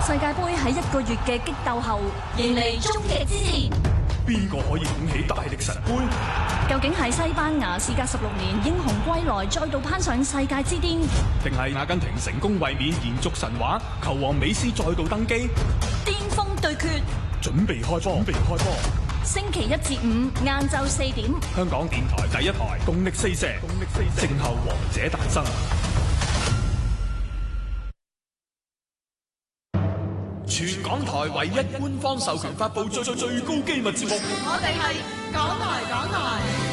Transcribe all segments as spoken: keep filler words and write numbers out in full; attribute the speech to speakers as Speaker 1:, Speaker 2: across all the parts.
Speaker 1: 世界盃喺一個月嘅激鬥後，迎嚟終極之戰。
Speaker 2: 邊個可以捧起大力神杯？
Speaker 1: 究竟係西班牙事隔十六年英雄歸來，再度攀上世界之巔，
Speaker 2: 定係阿根廷成功衛冕延續神話，球王美斯再度登基？
Speaker 1: 巔峰對決，
Speaker 2: 準備開波！準備開波！
Speaker 1: 星期一至五晏晝四點，
Speaker 2: 香港電台第一台，動力四射，動力四射，靜候王者誕生。全港台唯一官方授權發布最最最高機密節目，
Speaker 3: 我哋係港台港台。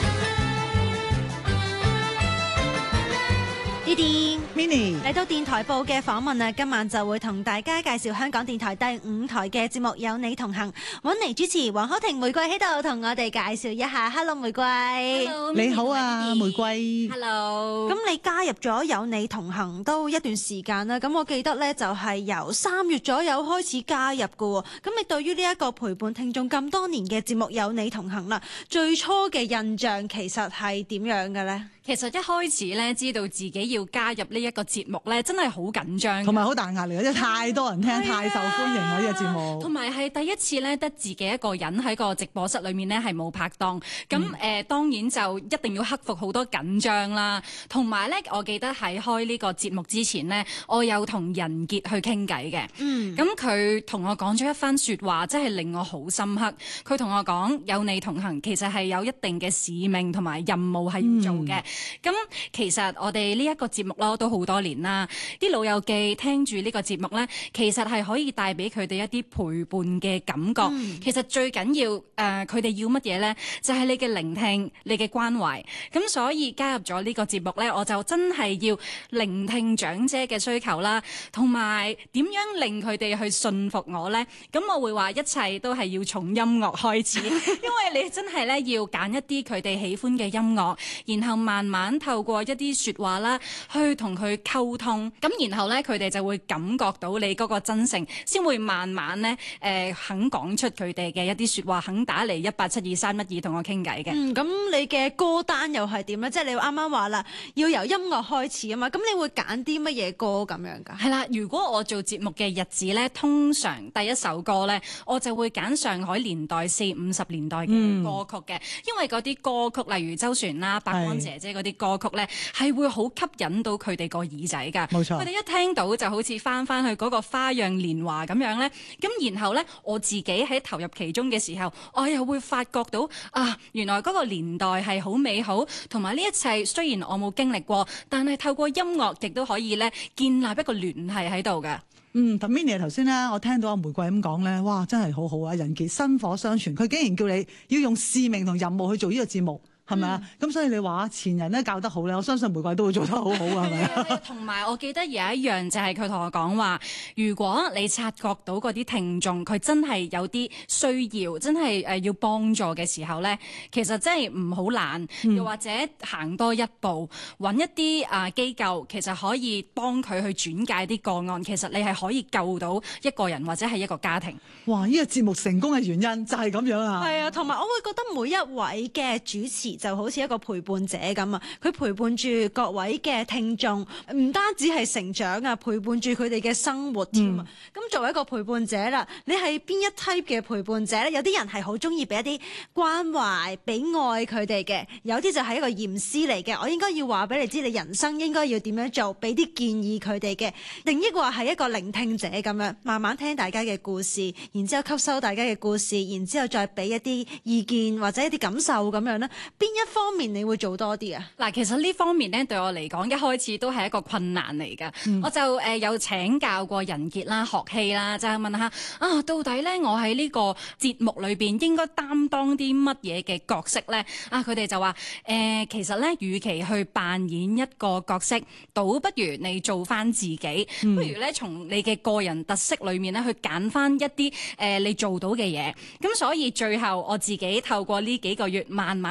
Speaker 4: Didi
Speaker 3: Minnie
Speaker 4: 嚟到電台部嘅訪問啊，今晚就會同大家介紹香港電台第五台嘅節目《有你同行》，揾嚟主持黃可婷、玫瑰喺度同我哋介紹一下。Hello， 玫瑰。
Speaker 3: Hello，你好啊，玫瑰。
Speaker 4: Hello。咁你加入咗《有你同行》都一段時間啦，咁我記得呢就係由三月左右開始加入㗎喎。咁你對於呢一個陪伴聽眾咁多年嘅節目《有你同行》啦，最初嘅印象其實係點樣嘅呢？
Speaker 5: 其實一開始咧，知道自己要加入呢一個節目咧，真係好緊張，
Speaker 3: 同埋好大壓力，因為太多人聽，太受歡迎啦呢個節目。
Speaker 5: 同埋係第一次咧，得自己一個人喺個直播室裏面咧，係冇拍檔。咁誒、嗯呃，當然就一定要克服好多緊張啦。同埋咧，我記得喺開呢個節目之前呢，我有同仁傑去傾偈嘅。嗯。咁佢同我講咗一番説話，真係令我好深刻。佢同我講有你同行，其實係有一定嘅使命同埋任務係要做嘅。嗯咁其實我哋呢一個節目咯，都好多年啦。啲老友記聽住呢個節目呢，其實係可以帶俾佢哋一啲陪伴嘅感覺。嗯、其實最緊要誒，佢、呃、哋要乜嘢呢？就係、是、你嘅聆聽，你嘅關懷。咁所以加入咗呢個節目呢，我就真係要聆聽長者嘅需求啦，同埋點樣令佢哋去信服我呢？咁我會話一切都係要從音樂開始，因為你真係咧要揀一啲佢哋喜歡嘅音樂，然後慢慢透過一啲說話啦，去同佢溝通，咁然後咧佢哋就會感覺到你嗰個真誠，先會慢慢咧誒、呃、肯講出佢哋嘅一啲說話，肯打嚟一八七二三一二同我傾偈嘅。
Speaker 4: 嗯，咁你嘅歌單又係點咧？即係你啱啱話啦，要由音樂開始啊嘛，咁你會揀啲乜嘢歌咁樣噶？
Speaker 5: 係啦，如果我做節目嘅日子咧，通常第一首歌咧，我就會揀上海年代四五十年代嘅歌曲嘅，嗯、因為嗰啲歌曲例如周璇啦、百安姐姐嗰啲歌曲咧，係會好吸引到佢哋個耳仔㗎。冇錯，佢哋一聽到就好似翻翻去嗰個花樣年華咁樣咧。咁然後咧，我自己喺投入其中嘅時候，我又會發覺到啊，原來嗰個年代係好美好，同埋呢一切雖然我冇經歷過，但係透過音樂亦都可以咧建立一個聯繫喺度㗎。
Speaker 3: 嗯，同 Minnie 頭先咧，我聽到阿玫瑰咁講咧，哇，真係好好啊！仁傑薪火相傳，佢竟然叫你要用使命同任務去做呢個節目。係咪啊？咁、嗯、所以你話前人咧教得好咧，我相信玫瑰都會做得好好啊，係咪啊？
Speaker 5: 同埋我記得有一樣就係佢同我講話，如果你察覺到嗰啲聽眾佢真係有啲需要，真係誒要幫助嘅時候咧，其實真係唔好懶，嗯、又或者行多一步，揾一啲啊機構，其實可以幫佢去轉介啲個案。其實你係可以救到一個人或者係一個家庭。
Speaker 3: 哇！呢、呢個節目成功嘅原因就係咁樣啊！
Speaker 4: 係啊，同埋我會覺得每一位嘅主持就好似一個陪伴者咁啊，佢陪伴住各位嘅聽眾，唔單止係成長啊，陪伴住佢哋嘅生活添啊。咁、嗯、作為一個陪伴者啦，你係邊一 type 嘅陪伴者咧？有啲人係好中意俾一啲關懷、俾愛佢哋嘅，有啲就係一個嚴師嚟嘅。我應該要話俾你知，你人生應該要點樣做，俾啲建議佢哋嘅。另一個係一個聆聽者咁樣，慢慢聽大家嘅故事，然之後吸收大家嘅故事，然之後再俾一啲意見或者一啲感受咁樣咧。邊一方面你會做多啲啊？嗱，
Speaker 5: 其實呢方面咧對我嚟講，一開始都係一個困難嚟㗎。嗯、我就誒、呃、有請教過仁傑啦、學戲啦，就係、是、問下啊，到底咧我喺呢個節目裏邊應該擔當啲乜嘢嘅角色咧？啊，佢哋就話誒、呃，其實咧，與其去扮演一個角色，倒不如你做翻自己，嗯、不如咧從你嘅個人特色裏面咧去揀翻一啲誒、呃、你做到嘅嘢。咁所以最後我自己透過呢幾個月慢慢去感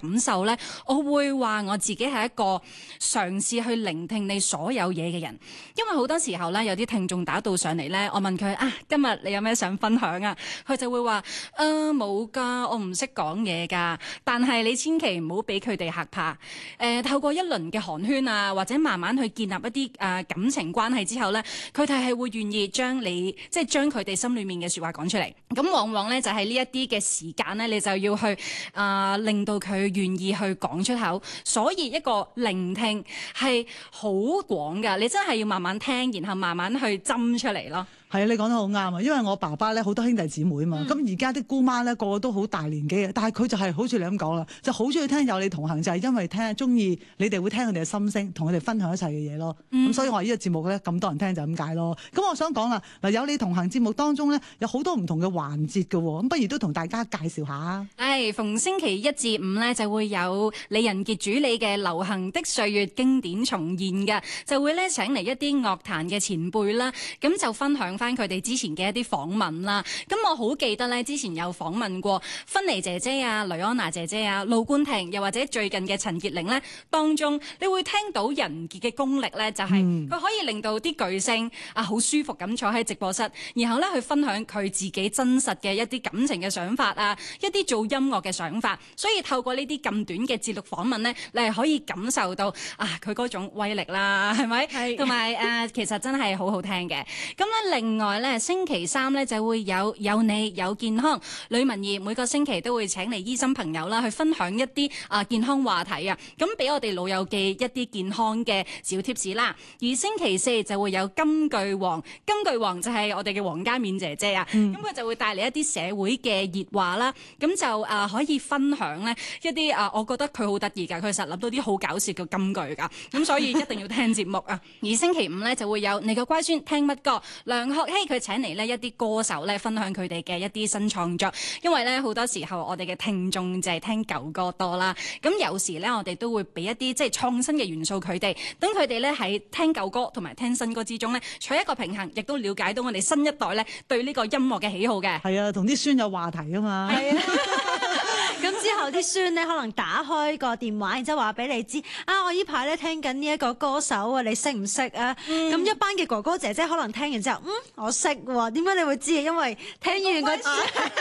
Speaker 5: 感受咧，我會話我自己係一個嘗試去聆聽你所有嘢嘅人。因為好多時候咧，有啲聽眾打到上嚟咧，我問佢啊，今日你有咩想分享啊？佢就會話誒冇㗎，我唔識講嘢㗎。但係你千祈唔好俾佢哋嚇怕。誒、呃、透過一輪嘅寒暄啊，或者慢慢去建立一啲誒、呃、感情關係之後咧，佢哋係會願意將你即係將佢哋心裏面嘅説話講出嚟。咁往往咧就係呢一啲嘅時間咧，你就要去啊、呃、令到佢願意去講出口。所以一個聆聽係好廣㗎，你真係要慢慢聽，然後慢慢去斟出嚟咯。
Speaker 3: 係啊，你講得好啱啊！因為我爸爸咧好多兄弟姊妹啊嘛，咁而家啲姑媽咧個個都好大年紀嘅，但係佢就係好似你咁講啦，就好中意聽有你同行，就係、是、因為聽中意你哋會聽佢哋嘅心聲，同佢哋分享一切嘅嘢咯。咁、嗯、所以我話呢個節目咧咁多人聽就咁解咯。咁我想講啦，嗱有你同行節目當中咧有好多唔同嘅環節嘅喎，咁不如都同大家介紹下啊。
Speaker 5: 係逢星期一至五咧就會有李仁傑主理嘅流行的歲月經典重現嘅，就會咧請嚟一啲樂壇嘅前輩啦，咁就分享翻佢哋之前嘅一啲訪問啦。咁我好記得咧，之前有訪問過芬妮姐姐啊、雷安娜姐姐啊、盧冠廷，又或者最近嘅陳潔玲咧，當中你會聽到仁傑嘅功力咧，就係、是、佢可以令到啲巨星啊好舒服咁坐喺直播室，然後咧去分享佢自己真實嘅一啲感情嘅想法啊，一啲做音樂嘅想法。所以透過呢啲咁短嘅節錄訪問咧，你係可以感受到啊佢嗰種威力啦，係咪？係。同埋誒，其實真係好好聽嘅。咁咧，另外咧，星期三咧就會有有你有健康，呂文儀每個星期都會請嚟醫生朋友啦，去分享一啲啊健康話題啊，咁俾我哋老友記一啲健康嘅小貼士啦。而星期四就會有金句王，金句王就係我哋嘅黃家冕姐姐啊，咁佢、嗯、就會帶嚟一啲社會嘅熱話啦，咁就啊可以分享咧一啲啊，我覺得佢好得意㗎，佢實諗到啲好搞笑嘅金句㗎，咁所以一定要聽節目啊。而星期五咧就會有你個乖孫聽乜歌，梁學希佢請嚟呢一啲歌手咧分享佢哋嘅一啲新創作，因為咧好多時候我哋嘅聽眾就係聽舊歌多啦，咁有時咧我哋都會俾一啲即係創新嘅元素佢哋，等佢哋咧喺聽舊歌同埋聽新歌之中咧取一個平衡，亦都了解到我哋新一代咧對呢個音樂嘅喜好嘅。係
Speaker 3: 啊，同啲孫有話題啊嘛。係啊。
Speaker 4: 咁之後啲孫咧可能打開個電話，然之後話俾你知啊，我呢排咧聽緊呢一個歌手啊，你識唔識啊？咁、嗯、一班嘅哥哥姐姐可能聽完之後，嗯，我識喎。點解你會知啊？因為聽完個節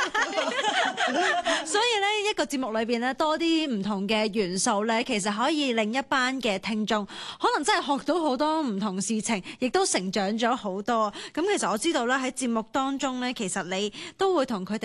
Speaker 4: 所以咧一個節目裏邊咧多啲唔同嘅元素咧，其實可以令一班嘅聽眾可能真係學到好多唔同事情，亦都成長咗好多。咁其實我知道咧喺節目當中咧，其實你都會同佢哋